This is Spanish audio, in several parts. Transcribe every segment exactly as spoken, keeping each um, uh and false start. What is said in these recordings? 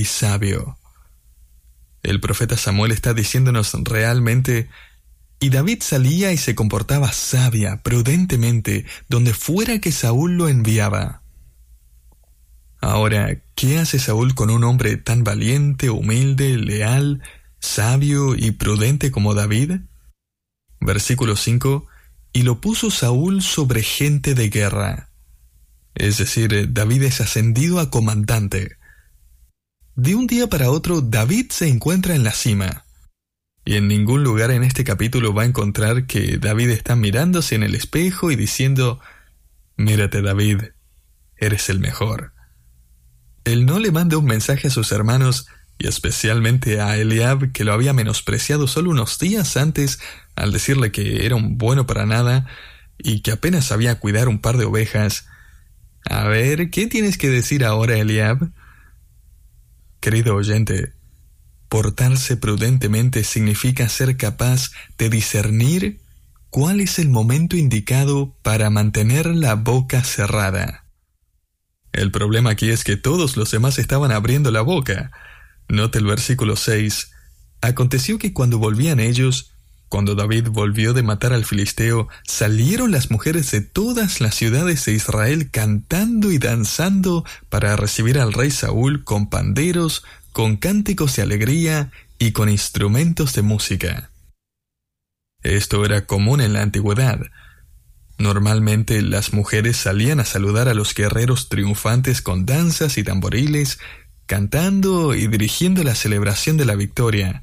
sabio. El profeta Samuel está diciéndonos realmente: y David salía y se comportaba sabia, prudentemente, donde fuera que Saúl lo enviaba. Ahora, ¿qué hace Saúl con un hombre tan valiente, humilde, leal, sabio y prudente como David? Versículo cinco: y lo puso Saúl sobre gente de guerra. Es decir, David es ascendido a comandante. De un día para otro, David se encuentra en la cima. Y en ningún lugar en este capítulo va a encontrar que David está mirándose en el espejo y diciendo: mírate, David, eres el mejor. Él no le manda un mensaje a sus hermanos, y especialmente a Eliab, que lo había menospreciado solo unos días antes al decirle que era un bueno para nada y que apenas sabía cuidar un par de ovejas. A ver, ¿qué tienes que decir ahora, Eliab? Querido oyente, portarse prudentemente significa ser capaz de discernir cuál es el momento indicado para mantener la boca cerrada. El problema aquí es que todos los demás estaban abriendo la boca. Note el versículo seis. Aconteció que cuando volvían ellos, cuando David volvió de matar al filisteo, salieron las mujeres de todas las ciudades de Israel cantando y danzando para recibir al rey Saúl con panderos, con cánticos de alegría y con instrumentos de música. Esto era común en la antigüedad. Normalmente las mujeres salían a saludar a los guerreros triunfantes con danzas y tamboriles, cantando y dirigiendo la celebración de la victoria.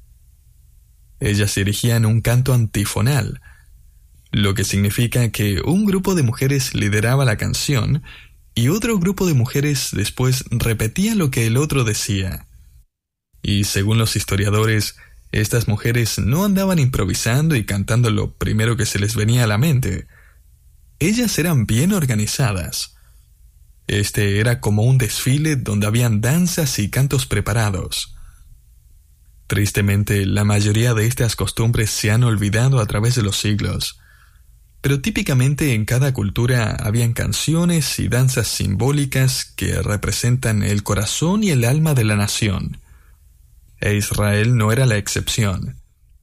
Ellas dirigían un canto antifonal, lo que significa que un grupo de mujeres lideraba la canción y otro grupo de mujeres después repetía lo que el otro decía. Y según los historiadores, estas mujeres no andaban improvisando y cantando lo primero que se les venía a la mente. Ellas eran bien organizadas. Este era como un desfile donde habían danzas y cantos preparados. Tristemente, la mayoría de estas costumbres se han olvidado a través de los siglos. Pero típicamente en cada cultura habían canciones y danzas simbólicas que representan el corazón y el alma de la nación. E Israel no era la excepción.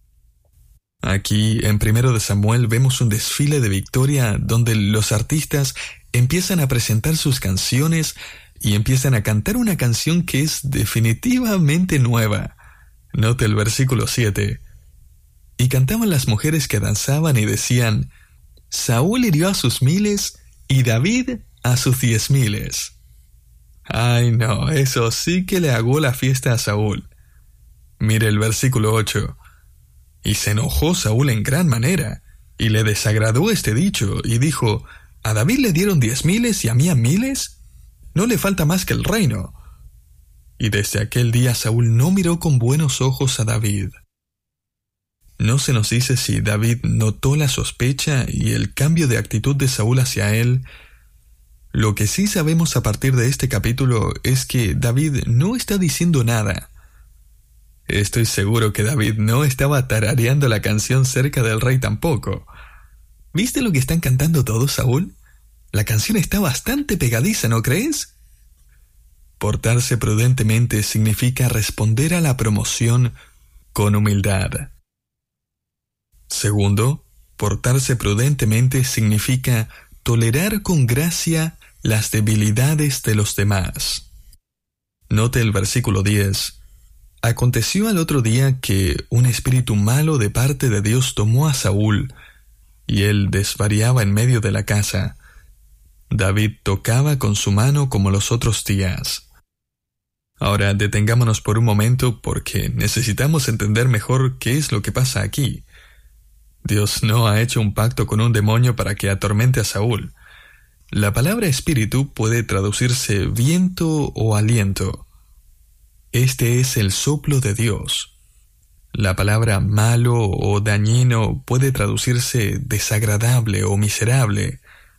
Aquí, en Primero de Samuel, vemos un desfile de victoria donde los artistas empiezan a presentar sus canciones y empiezan a cantar una canción que es definitivamente nueva. Note el versículo siete. Y cantaban las mujeres que danzaban y decían: Saúl hirió a sus miles y David a sus diez miles. Ay no, eso sí que le aguó la fiesta a Saúl. Mire el versículo ocho. Y se enojó Saúl en gran manera, y le desagradó este dicho, y dijo: ¿A David le dieron diez miles y a mí a miles? No le falta más que el reino. Y desde aquel día Saúl no miró con buenos ojos a David. No se nos dice si David notó la sospecha y el cambio de actitud de Saúl hacia él. Lo que sí sabemos a partir de este capítulo es que David no está diciendo nada. Estoy seguro que David no estaba tarareando la canción cerca del rey tampoco. ¿Viste lo que están cantando todos, Saúl? La canción está bastante pegadiza, ¿no crees? Portarse prudentemente significa responder a la promoción con humildad. Segundo, portarse prudentemente significa tolerar con gracia las debilidades de los demás. Note el versículo diez. Aconteció al otro día que un espíritu malo de parte de Dios tomó a Saúl, y él desvariaba en medio de la casa. David tocaba con su mano como los otros días. Ahora detengámonos por un momento porque necesitamos entender mejor qué es lo que pasa aquí. Dios no ha hecho un pacto con un demonio para que atormente a Saúl. La palabra espíritu puede traducirse viento o aliento. Este es el soplo de Dios. La palabra malo o dañino puede traducirse desagradable o miserable.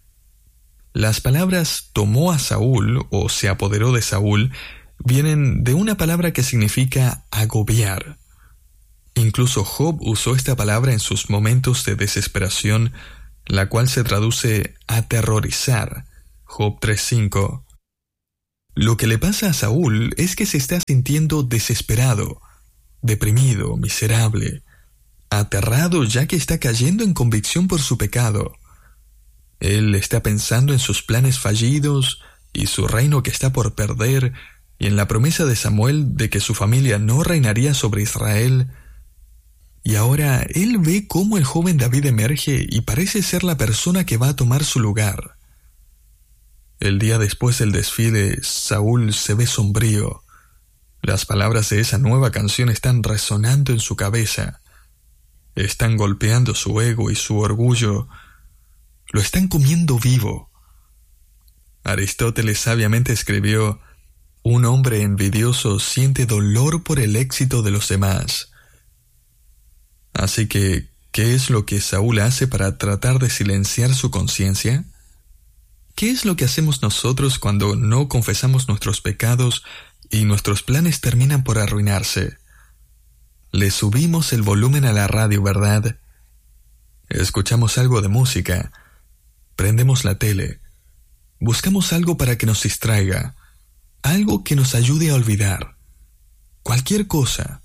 Las palabras tomó a Saúl o se apoderó de Saúl vienen de una palabra que significa agobiar. Incluso Job usó esta palabra en sus momentos de desesperación, la cual se traduce aterrorizar. Job tres cinco. Lo que le pasa a Saúl es que se está sintiendo desesperado, deprimido, miserable, aterrado ya que está cayendo en convicción por su pecado. Él está pensando en sus planes fallidos y su reino que está por perder, y en la promesa de Samuel de que su familia no reinaría sobre Israel. Y ahora él ve cómo el joven David emerge y parece ser la persona que va a tomar su lugar. El día después del desfile, Saúl se ve sombrío. Las palabras de esa nueva canción están resonando en su cabeza. Están golpeando su ego y su orgullo. Lo están comiendo vivo. Aristóteles sabiamente escribió: un hombre envidioso siente dolor por el éxito de los demás. Así que, ¿qué es lo que Saúl hace para tratar de silenciar su conciencia? ¿Qué es lo que hacemos nosotros cuando no confesamos nuestros pecados y nuestros planes terminan por arruinarse? Le subimos el volumen a la radio, ¿verdad? Escuchamos algo de música. Prendemos la tele. Buscamos algo para que nos distraiga. Algo que nos ayude a olvidar. Cualquier cosa.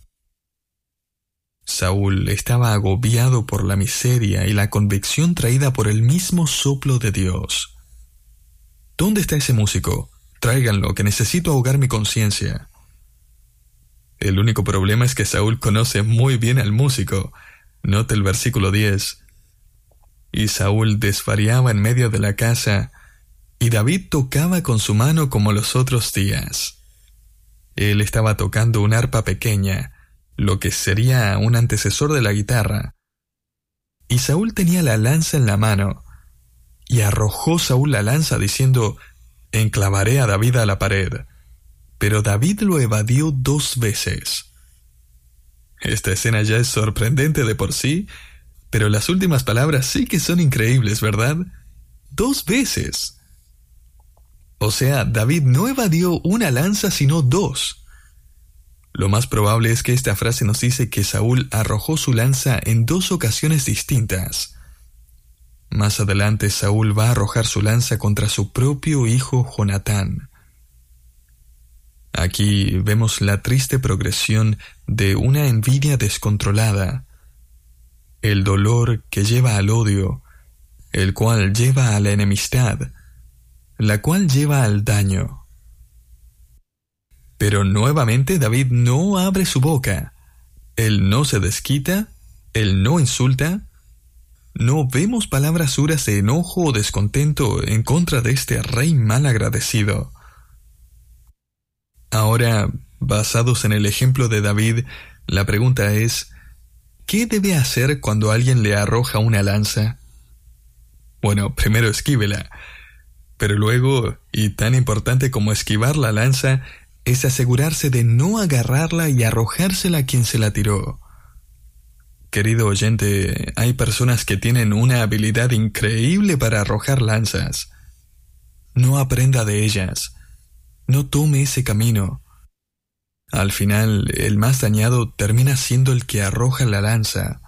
Saúl estaba agobiado por la miseria y la convicción traída por el mismo soplo de Dios. ¿Dónde está ese músico? Tráiganlo, que necesito ahogar mi conciencia. El único problema es que Saúl conoce muy bien al músico. Note el versículo diez. Y Saúl desvariaba en medio de la casa, y David tocaba con su mano como los otros días. Él estaba tocando un arpa pequeña, lo que sería un antecesor de la guitarra. Y Saúl tenía la lanza en la mano, y arrojó Saúl la lanza diciendo: enclavaré a David a la pared. Pero David lo evadió dos veces. Esta escena ya es sorprendente de por sí, pero las últimas palabras sí que son increíbles, ¿verdad? Dos veces. O sea, David no evadió una lanza, sino dos. Lo más probable es que esta frase nos dice que Saúl arrojó su lanza en dos ocasiones distintas. Más adelante, Saúl va a arrojar su lanza contra su propio hijo Jonatán. Aquí vemos la triste progresión de una envidia descontrolada, el dolor que lleva al odio, el cual lleva a la enemistad, la cual lleva al daño. Pero nuevamente David no abre su boca. Él no se desquita, él no insulta. No vemos palabras duras de enojo o descontento en contra de este rey mal agradecido. Ahora, basados en el ejemplo de David, la pregunta es: ¿qué debe hacer cuando alguien le arroja una lanza? Bueno, primero esquívela, pero luego, y tan importante como esquivar la lanza, es asegurarse de no agarrarla y arrojársela a quien se la tiró. Querido oyente, hay personas que tienen una habilidad increíble para arrojar lanzas. No aprenda de ellas. No tome ese camino. Al final, el más dañado termina siendo el que arroja la lanza.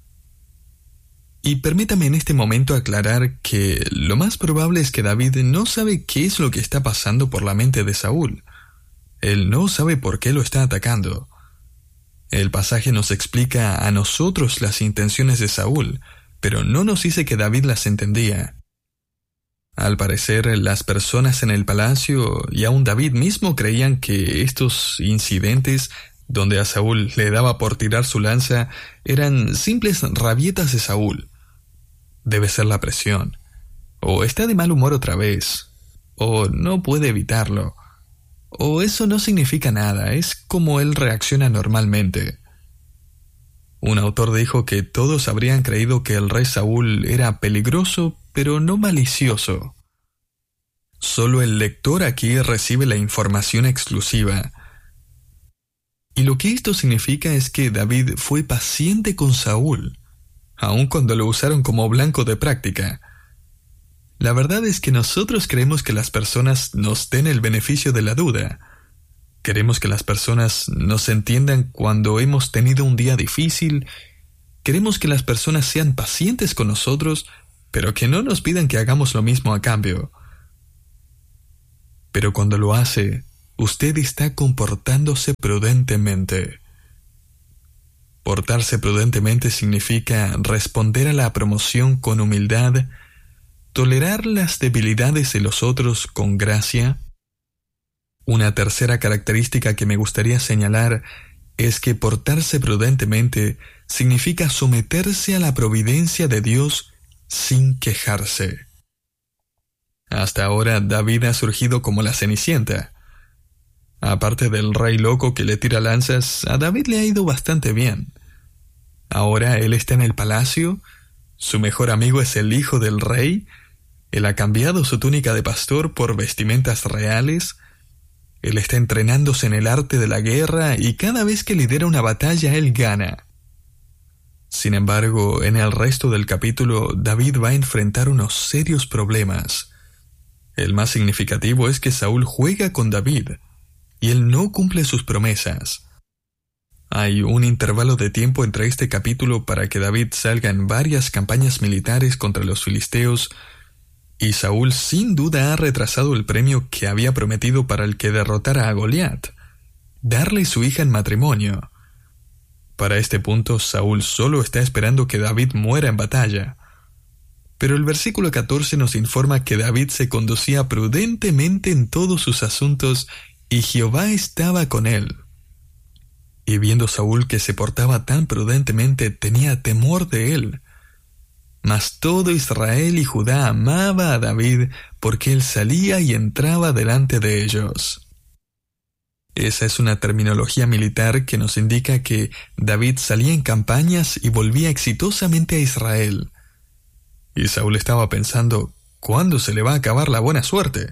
Y permítame en este momento aclarar que lo más probable es que David no sabe qué es lo que está pasando por la mente de Saúl. Él no sabe por qué lo está atacando. El pasaje nos explica a nosotros las intenciones de Saúl, pero no nos dice que David las entendía. Al parecer, las personas en el palacio y aún David mismo creían que estos incidentes, donde a Saúl le daba por tirar su lanza, eran simples rabietas de Saúl. Debe ser la presión. O está de mal humor otra vez. O no puede evitarlo. O eso no significa nada, es como él reacciona normalmente. Un autor dijo que todos habrían creído que el rey Saúl era peligroso, pero no malicioso. Solo el lector aquí recibe la información exclusiva. Y lo que esto significa es que David fue paciente con Saúl, aun cuando lo usaron como blanco de práctica. La verdad es que nosotros queremos que las personas nos den el beneficio de la duda. Queremos que las personas nos entiendan cuando hemos tenido un día difícil. Queremos que las personas sean pacientes con nosotros, pero que no nos pidan que hagamos lo mismo a cambio. pero cuando lo hace, usted está comportándose prudentemente. Portarse prudentemente significa responder a la promoción con humildad, tolerar las debilidades de los otros con gracia. Una tercera característica que me gustaría señalar es que portarse prudentemente significa someterse a la providencia de Dios sin quejarse. Hasta ahora David ha surgido como la Cenicienta. Aparte del rey loco que le tira lanzas, a David le ha ido bastante bien. Ahora él está en el palacio, su mejor amigo es el hijo del rey, él ha cambiado su túnica de pastor por vestimentas reales, él está entrenándose en el arte de la guerra y cada vez que lidera una batalla él gana. Sin embargo, en el resto del capítulo, David va a enfrentar unos serios problemas. El más significativo es que Saúl juega con David, y él no cumple sus promesas. Hay un intervalo de tiempo entre este capítulo para que David salga en varias campañas militares contra los filisteos, y Saúl sin duda ha retrasado el premio que había prometido para el que derrotara a Goliat, darle su hija en matrimonio. Para este punto, Saúl solo está esperando que David muera en batalla. Pero el versículo catorce nos informa que David se conducía prudentemente en todos sus asuntos y Jehová estaba con él. Y viendo Saúl que se portaba tan prudentemente, tenía temor de él. Mas todo Israel y Judá amaba a David porque él salía y entraba delante de ellos. Esa es una terminología militar que nos indica que David salía en campañas y volvía exitosamente a Israel. Y Saúl estaba pensando, ¿cuándo se le va a acabar la buena suerte?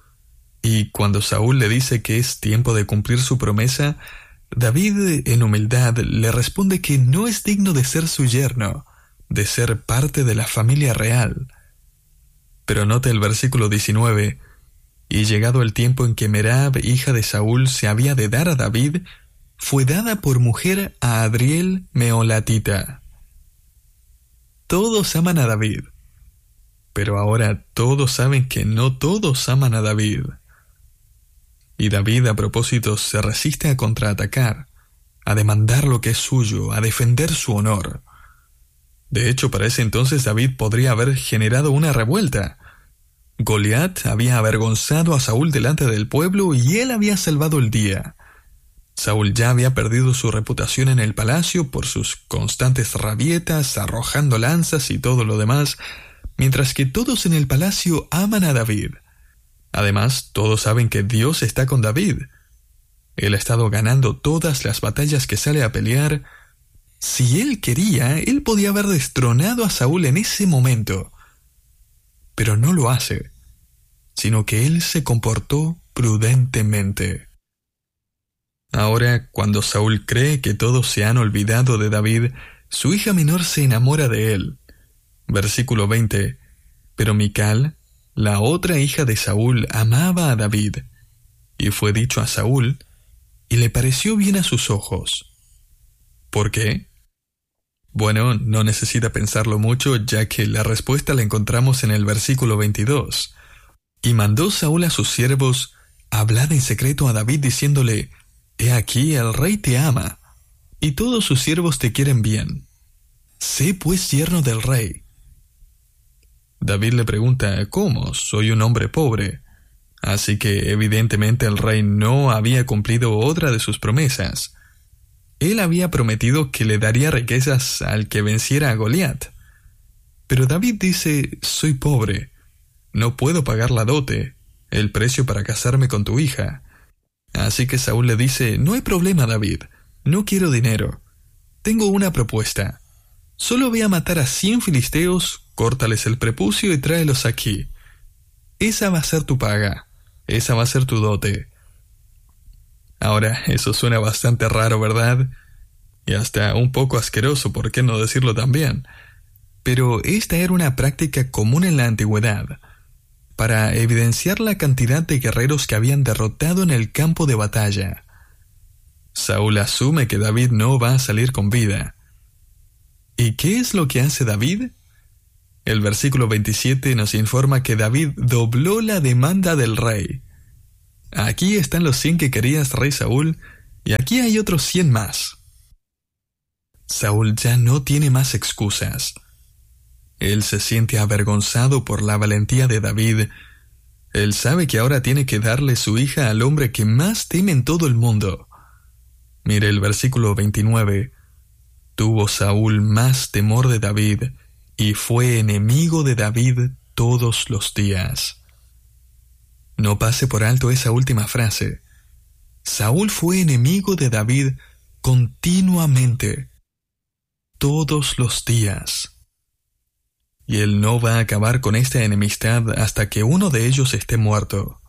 Y cuando Saúl le dice que es tiempo de cumplir su promesa, David, en humildad, le responde que no es digno de ser su yerno, de ser parte de la familia real. Pero note el versículo diecinueve, y llegado el tiempo en que Merab, hija de Saúl, se había de dar a David, fue dada por mujer a Adriel Meolatita. Todos aman a David, pero ahora todos saben que no todos aman a David. Y David, a propósito, se resiste a contraatacar, a demandar lo que es suyo, a defender su honor. De hecho, para ese entonces David podría haber generado una revuelta. Goliat había avergonzado a Saúl delante del pueblo y él había salvado el día. Saúl ya había perdido su reputación en el palacio por sus constantes rabietas, arrojando lanzas y todo lo demás, mientras que todos en el palacio aman a David. Además, todos saben que Dios está con David. Él ha estado ganando todas las batallas que sale a pelear. Si él quería, él podía haber destronado a Saúl en ese momento. Pero no lo hace, sino que él se comportó prudentemente. Ahora, cuando Saúl cree que todos se han olvidado de David, su hija menor se enamora de él. Versículo veinte. Pero Mical, la otra hija de Saúl, amaba a David, y fue dicho a Saúl, y le pareció bien a sus ojos. ¿Por qué? Bueno, no necesita pensarlo mucho, ya que la respuesta la encontramos en el versículo veintidós. Y mandó Saúl a sus siervos, hablad en secreto a David diciéndole, he aquí el rey te ama, y todos sus siervos te quieren bien. Sé pues yerno del rey. David le pregunta, ¿cómo? Soy un hombre pobre. Así que evidentemente el rey no había cumplido otra de sus promesas. Él había prometido que le daría riquezas al que venciera a Goliat. Pero David dice, soy pobre, no puedo pagar la dote, el precio para casarme con tu hija. Así que Saúl le dice, no hay problema, David, no quiero dinero. Tengo una propuesta. Solo ve a matar a cien filisteos, córtales el prepucio y tráelos aquí. Esa va a ser tu paga, esa va a ser tu dote. Ahora, eso suena bastante raro, ¿verdad? Y hasta un poco asqueroso, ¿por qué no decirlo también? Pero esta era una práctica común en la antigüedad, para evidenciar la cantidad de guerreros que habían derrotado en el campo de batalla. Saúl asume que David no va a salir con vida. ¿Y qué es lo que hace David? El versículo veintisiete nos informa que David dobló la demanda del rey. aquí están los cien que querías, rey Saúl, y aquí hay otros cien más. Saúl ya no tiene más excusas. Él se siente avergonzado por la valentía de David. Él sabe que ahora tiene que darle su hija al hombre que más teme en todo el mundo. Mire el versículo veintinueve. Tuvo Saúl más temor de David, y fue enemigo de David todos los días. No pase por alto esa última frase. Saúl fue enemigo de David continuamente, todos los días. Y él no va a acabar con esta enemistad hasta que uno de ellos esté muerto.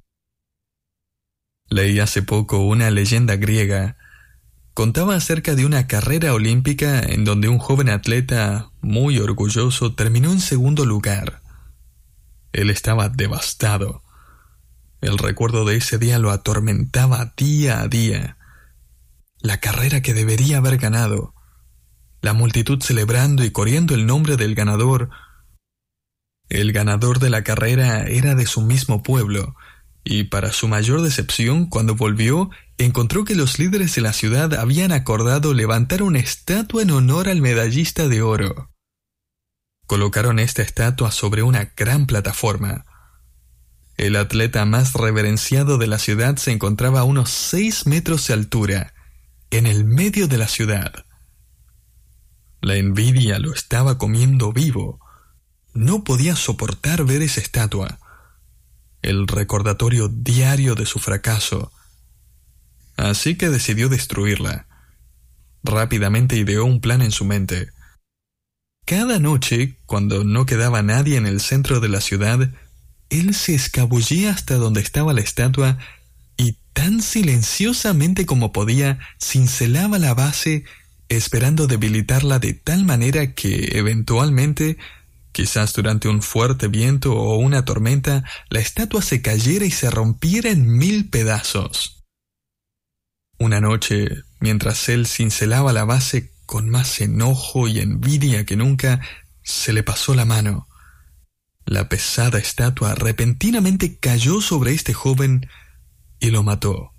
Leí hace poco una leyenda griega. Contaba acerca de una carrera olímpica en donde un joven atleta muy orgulloso terminó en segundo lugar. Él estaba devastado. El recuerdo de ese día lo atormentaba día a día. La carrera que debería haber ganado. La multitud celebrando y coreando el nombre del ganador. El ganador de la carrera era de su mismo pueblo, y para su mayor decepción, cuando volvió, encontró que los líderes de la ciudad habían acordado levantar una estatua en honor al medallista de oro. Colocaron esta estatua sobre una gran plataforma. El atleta más reverenciado de la ciudad se encontraba a unos seis metros de altura, en el medio de la ciudad. La envidia lo estaba comiendo vivo. No podía soportar ver esa estatua, el recordatorio diario de su fracaso. Así que decidió destruirla. Rápidamente ideó un plan en su mente. Cada noche, cuando no quedaba nadie en el centro de la ciudad, él se escabullía hasta donde estaba la estatua y tan silenciosamente como podía, cincelaba la base, esperando debilitarla de tal manera que, eventualmente, quizás durante un fuerte viento o una tormenta, la estatua se cayera y se rompiera en mil pedazos. Una noche, mientras él cincelaba la base con más enojo y envidia que nunca, se le pasó la mano. La pesada estatua repentinamente cayó sobre este joven y lo mató.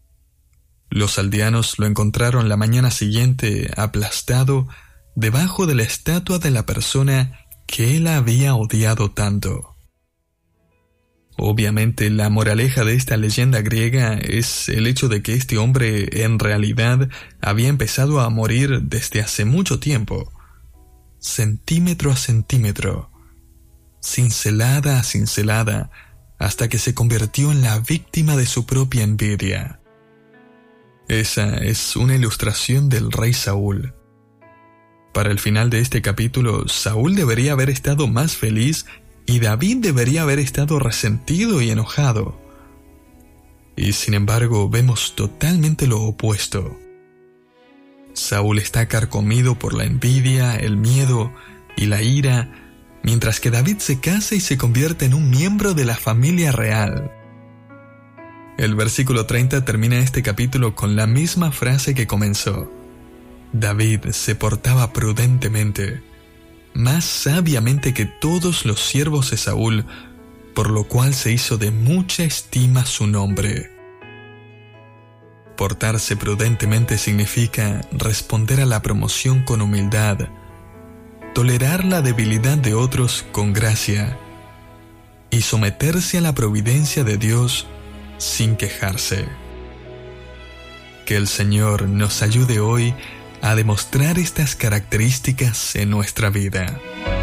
Los aldeanos lo encontraron la mañana siguiente aplastado debajo de la estatua de la persona que él había odiado tanto. Obviamente, la moraleja de esta leyenda griega es el hecho de que este hombre en realidad había empezado a morir desde hace mucho tiempo, centímetro a centímetro, cincelada a cincelada, hasta que se convirtió en la víctima de su propia envidia. Esa es una ilustración del rey Saúl. Para el final de este capítulo, Saúl debería haber estado más feliz y David debería haber estado resentido y enojado. Y sin embargo, vemos totalmente lo opuesto. Saúl está carcomido por la envidia, el miedo y la ira, mientras que David se casa y se convierte en un miembro de la familia real. El versículo treinta termina este capítulo con la misma frase que comenzó. David se portaba prudentemente, más sabiamente que todos los siervos de Saúl, por lo cual se hizo de mucha estima su nombre. Portarse prudentemente significa responder a la promoción con humildad, tolerar la debilidad de otros con gracia y someterse a la providencia de Dios sin quejarse. Que el Señor nos ayude hoy a demostrar estas características en nuestra vida.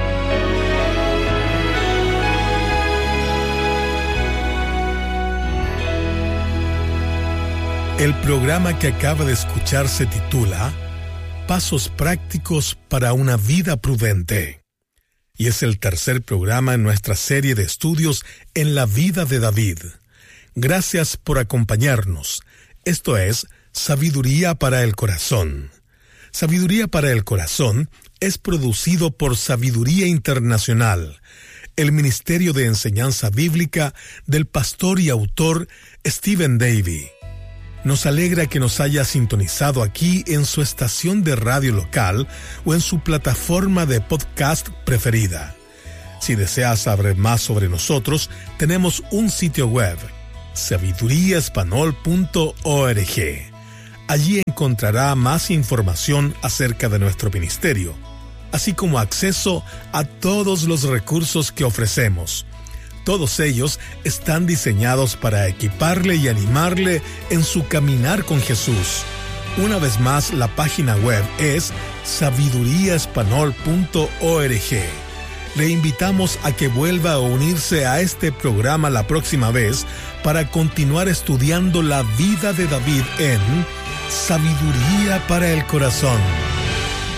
El programa que acaba de escuchar se titula Pasos prácticos para una vida prudente, y es el tercer programa en nuestra serie de estudios en la vida de David. Gracias por acompañarnos. Esto es Sabiduría para el Corazón. Sabiduría para el Corazón es producido por Sabiduría Internacional, el Ministerio de Enseñanza Bíblica del pastor y autor Stephen Davey. Nos alegra que nos haya sintonizado aquí en su estación de radio local o en su plataforma de podcast preferida. Si desea saber más sobre nosotros, tenemos un sitio web, sabiduría espanol punto org. Allí encontrará más información acerca de nuestro ministerio, así como acceso a todos los recursos que ofrecemos. Todos ellos están diseñados para equiparle y animarle en su caminar con Jesús. Una vez más, la página web es sabiduría espanol punto org. Le invitamos a que vuelva a unirse a este programa la próxima vez para continuar estudiando la vida de David en Sabiduría para el Corazón.